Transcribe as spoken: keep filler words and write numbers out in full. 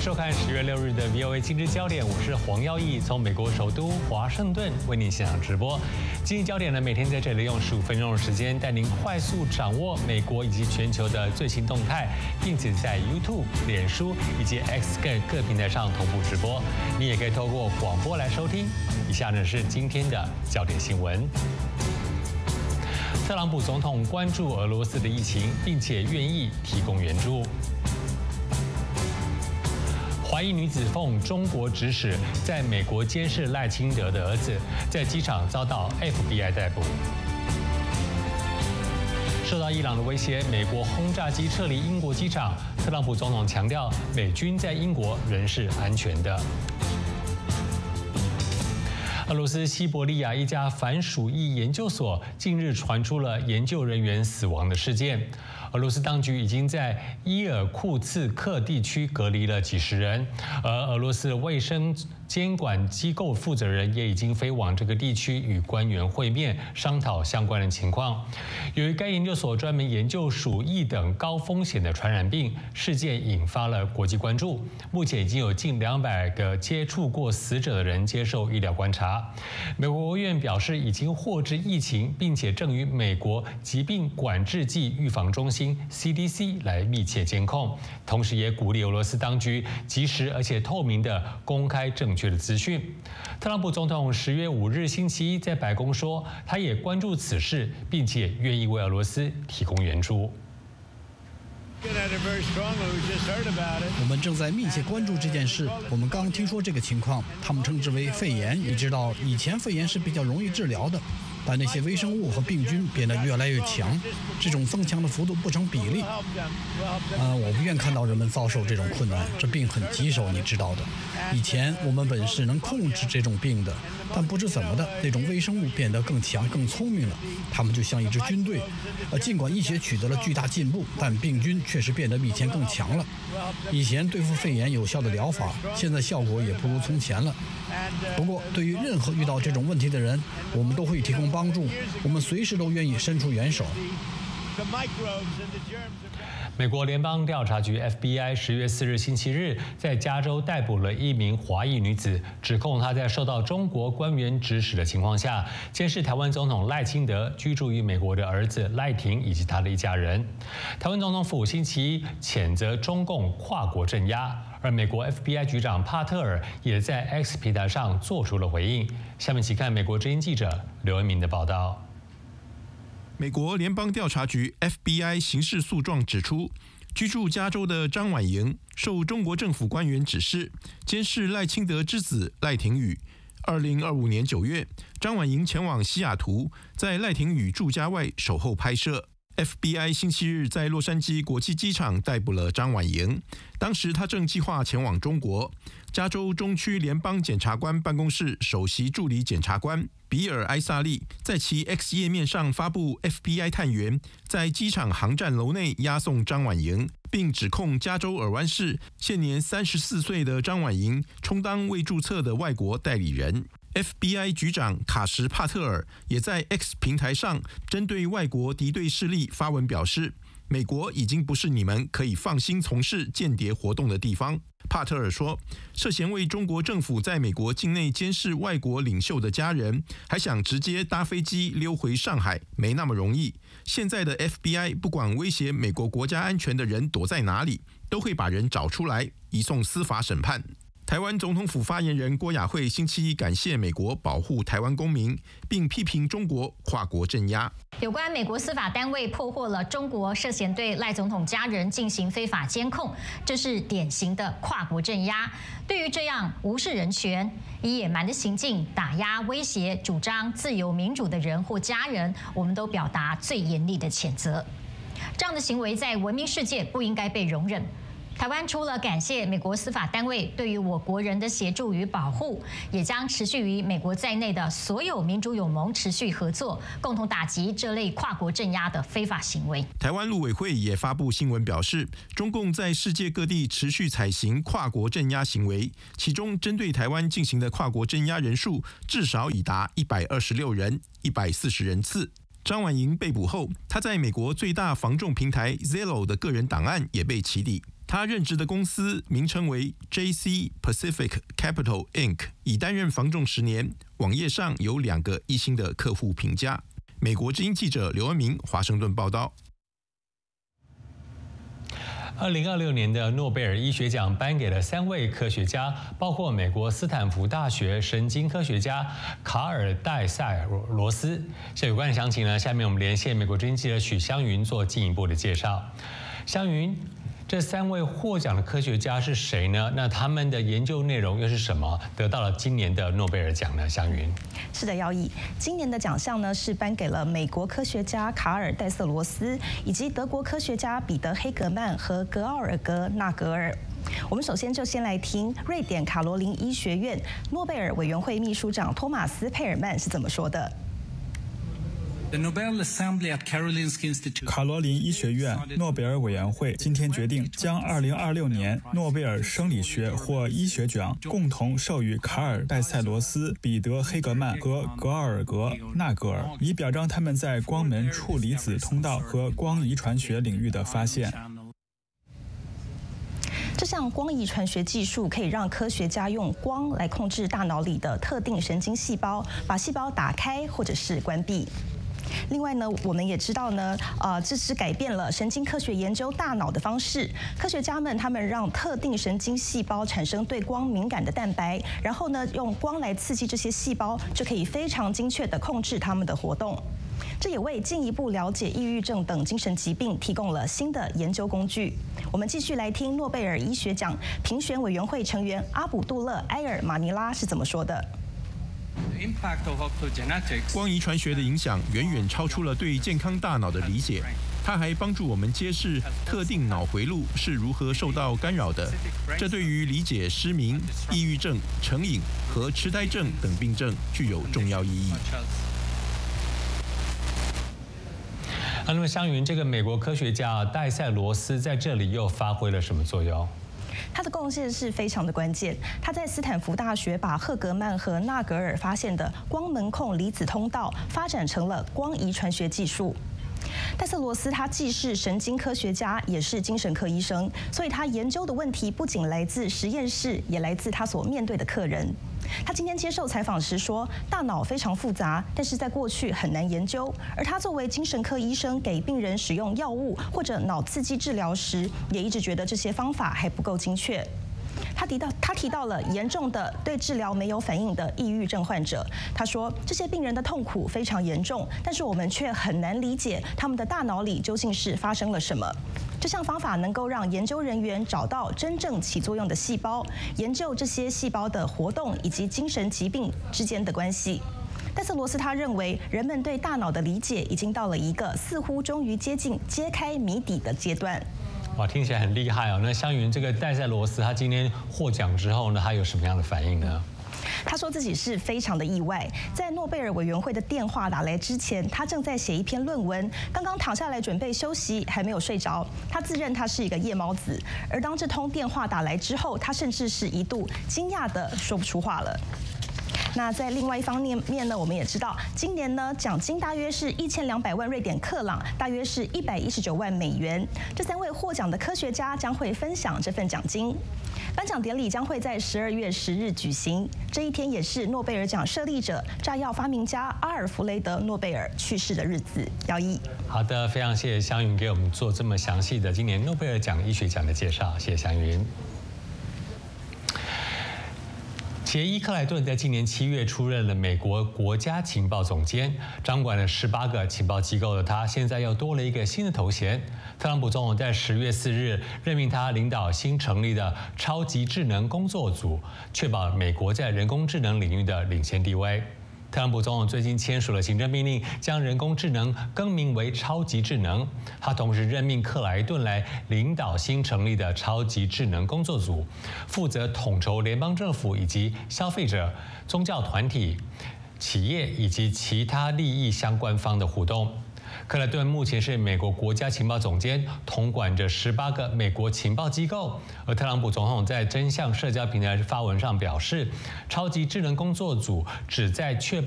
收看十月六日的 V O A 今日焦点，我是黄耀义，从美国首都华盛顿为您现场直播。今日焦点呢，每天在这里用十五分钟的时间，带您快速掌握美国以及全球的最新动态，并且在 YouTube、脸书以及 X 各各平台上同步直播。你也可以透过广播来收听。以下呢是今天的焦点新闻。特朗普总统关注俄罗斯的疫情，并且愿意提供援助。怀疑女子奉中国指使，在美国监视赖清德的儿子，在机场遭到 F B I 逮捕。受到伊朗的威胁，美国轰炸机撤离英国机场。特朗普总统强调，美军在英国仍是安全的。俄罗斯西伯利亚一家反鼠疫研究所近日传出了研究人员死亡的事件。俄罗斯当局已经在伊尔库茨克地区隔离了几十人，而俄罗斯卫生监管机构负责人也已经飞往这个地区与官员会面，商讨相关的情况。由于该研究所专门研究鼠疫等高风险的传染病，事件引发了国际关注。目前已经有近两百个接触过死者的人接受医疗观察。美国国务院表示，已经获知疫情，并且正与美国疾病管制暨预防中心 C D C 来密切监控，同时也鼓励俄罗斯当局及时而且透明地公开正确的资讯。特朗普总统十月五日星期一在白宫说，他也关注此事，并且愿意为俄罗斯提供援助。 我们正在密切关注这件事。我们刚听说这个情况，他们称之为肺炎。你知道，以前肺炎是比较容易治疗的，但那些微生物和病菌变得越来越强，这种增强的幅度不成比例。呃，我不愿看到人们遭受这种困难，这病很棘手，你知道的。以前我们本是能控制这种病的，但不知怎么的，那种微生物变得更强、更聪明了。它们就像一支军队。呃，尽管医学取得了巨大进步，但病菌确实变得比以前更强了。以前对付肺炎有效的疗法，现在效果也不如从前了。不过，对于任何遇到这种问题的人，我们都会提供帮助，我们随时都愿意伸出援手。 美国联邦调查局 F B I 十月四日星期日在加州逮捕了一名华裔女子，指控她在受到中国官员指使的情况下，监视台湾总统赖清德居住于美国的儿子赖廷以及他的一家人。台湾总统府星期一谴责中共跨国镇压，而美国 F B I 局长帕特尔也在 X 平台上做出了回应。下面请看美国之音记者刘恩明的报道。 美国联邦调查局 F B I 刑事诉状指出，居住加州的张婉莹受中国政府官员指示，监视赖清德之子赖廷宇。二零二五年九月，张婉莹前往西雅图，在赖廷宇住家外守候拍摄。F B I 星期日在洛杉矶国际机场逮捕了张婉莹，当时他正计划前往中国。加州中区联邦检察官办公室首席助理检察官比尔·埃萨利在其 X 页面上发布 F B I 探员在机场航站楼内押送张婉莹，并指控加州尔湾市现年三十四岁的张婉莹充当未注册的外国代理人。F B I 局长卡什·帕特尔也在 X 平台上针对外国敌对势力发文表示，美国已经不是你们可以放心从事间谍活动的地方。帕特尔说，涉嫌为中国政府在美国境内监视外国领袖的家人，还想直接搭飞机溜回上海，没那么容易。现在的 F B I 不管威胁美国国家安全的人躲在哪里，都会把人找出来，移送司法审判。台湾总统府发言人郭雅慧星期一感谢美国保护台湾公民，并批评中国跨国镇压。 有关美国司法单位破获了中国涉嫌对赖总统家人进行非法监控，这是典型的跨国镇压。对于这样无视人权、以野蛮的行径打压、威胁主张自由民主的人或家人，我们都表达最严厉的谴责。这样的行为在文明世界不应该被容忍。台湾除了感谢美国司法单位对于我国人的协助与保护，也将持续与美国在内的所有民主友盟持续合作，共同打击这类跨国镇压的非法行为。 台湾陆委会也发布新闻表示，中共在世界各地持续采行跨国镇压行为，其中针对台湾进行的跨国镇压人数至少已达一百二十六人、一百四十人次。张婉莹被捕后，她在美国最大房仲平台 Zillow 的个人档案也被起底。 他任职的公司名称为 J C Pacific Capital Incorporated， 已担任房仲十年，网页上有两个一星的客户评价。美国之音记者刘恩明华盛顿报道。 二零二六年的诺贝尔医学奖颁给了三位科学家，包括美国斯坦福大学神经科学家卡尔戴塞罗斯。有关的详情呢，下面我们连线美国之音记者许湘云做进一步的介绍。湘云，这三位获奖的科学家是谁呢？那他们的研究内容又是什么？得到了今年的诺贝尔奖呢？湘云。 是的，姚毅，今年的奖项呢是颁给了美国科学家卡尔戴瑟罗斯以及德国科学家彼得黑格曼和格奥尔格纳格尔。我们首先就先来听瑞典卡罗琳医学院诺贝尔委员会秘书长托马斯佩尔曼是怎么说的。 卡罗琳医学院诺贝尔委员会今天决定将二零二六年诺贝尔生理学或医学奖共同授予卡尔戴塞罗斯、彼得黑格曼和格奥尔格纳格尔，以表彰他们在光门处离子通道和光遗传学领域的发现。 这项光遗传学技术可以让科学家用光来控制大脑里的特定神经细胞，把细胞打开或者是关闭。另外呢，我们也知道呢，呃，这是改变了神经科学研究大脑的方式。科学家们他们让特定神经细胞产生对光敏感的蛋白，然后呢，用光来刺激这些细胞，就可以非常精确地控制它们的活动。这也为进一步了解抑郁症等精神疾病提供了新的研究工具。我们继续来听诺贝尔医学奖评选委员会成员阿卜杜勒埃尔马尼拉是怎么说的。 光遗传学的影响远远超出了对健康大脑的理解，它还帮助我们揭示特定脑回路是如何受到干扰的，这对于理解失明、抑郁症、成瘾和痴呆症等病症具有重要意义。 那么湘云，这个美国科学家戴塞罗斯在这里又发挥了什么作用？ 他的贡献是非常的关键。他在斯坦福大学把赫格曼和纳格尔发现的光门控离子通道发展成了光遗传学技术。戴瑟罗斯他既是神经科学家，也是精神科医生，所以他研究的问题不仅来自实验室，也来自他所面对的客人。他今天接受采访时说，大脑非常复杂，但是在过去很难研究。而他作为精神科医生，给病人使用药物或者脑刺激治疗时，也一直觉得这些方法还不够精确。他提到，他提到了严重的对治疗没有反应的抑郁症患者。他说，这些病人的痛苦非常严重，但是我们却很难理解他们的大脑里究竟是发生了什么。这项方法能够让研究人员找到真正起作用的细胞，研究这些细胞的活动以及精神疾病之间的关系。戴瑟罗斯他认为，人们对大脑的理解已经到了一个似乎终于接近揭开谜底的阶段。 哇，听起来很厉害哦。那湘云，这个戴塞罗斯他今天获奖之后呢，他有什么样的反应呢？ 他说自己是非常的意外，在诺贝尔委员会的电话打来之前，他正在写一篇论文，刚刚躺下来准备休息，还没有睡着。他自认他是一个夜猫子，而当这通电话打来之后，他甚至是一度惊讶的说不出话了。那在另外一方面面呢，我们也知道，今年呢奖金大约是一千两百万瑞典克朗，大约是一百一十九万美元。这三位获奖的科学家将会分享这份奖金。颁奖典礼将会在十二月十日举行，这一天也是诺贝尔奖设立者、炸药发明家阿尔弗雷德·诺贝尔去世的日子。姚毅， 好的，非常谢谢湘云给我们做这么详细的今年诺贝尔奖医学奖的介绍，谢谢湘云。杰伊·克莱顿在今年七月出任了美国国家情报总监，掌管了十八个情报机构的他，现在又多了一个新的头衔。特朗普总统在十月四日任命他领导新成立的超级智能工作组，确保美国在人工智能领域的领先地位。特朗普总统最近签署了行政命令，将人工智能更名为超级智能。他同时任命克莱顿来领导新成立的超级智能工作组，负责统筹联邦政府以及消费者、宗教团体、企业以及其他利益相关方的互动。克莱顿目前是美国国家情报总监，统管着十八个美国情报机构。而特朗普总统在真相社交平台发文上表示，超级智能工作组旨在确保